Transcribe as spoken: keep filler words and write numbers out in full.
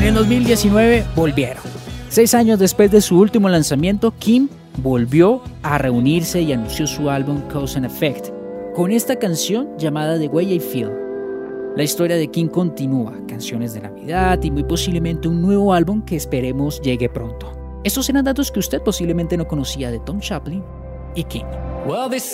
En dos mil diecinueve volvieron. Seis años después de su último lanzamiento, Kim volvió a reunirse y anunció su álbum Cause and Effect, con esta canción llamada The Way I Feel. La historia de Kim continúa, canciones de Navidad y muy posiblemente un nuevo álbum que esperemos llegue pronto. Estos eran datos que usted posiblemente no conocía de Tom Chaplin y Kim. Well, this